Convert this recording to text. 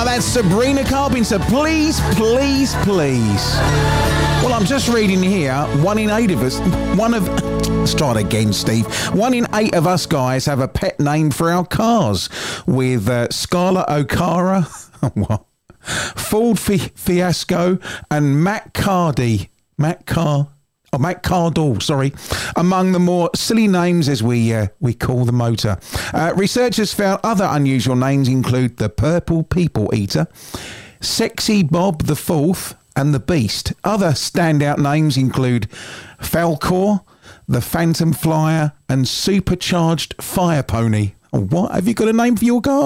That's Sabrina Carpenter. Please, please, please. Well, I'm just reading here, 1 in 8 of us, let's try it again, Steve. 1 in 8 of us guys have a pet name for our cars, with Scarlett O'Cara, Ford Fiasco, and Matt Cardle, among the more silly names as we call the motor. Researchers found other unusual names include the Purple People Eater, Sexy Bob the Fourth, and the Beast. Other standout names include Falcor, the Phantom Flyer, and Supercharged Fire Pony. What? Have you got a name for your car?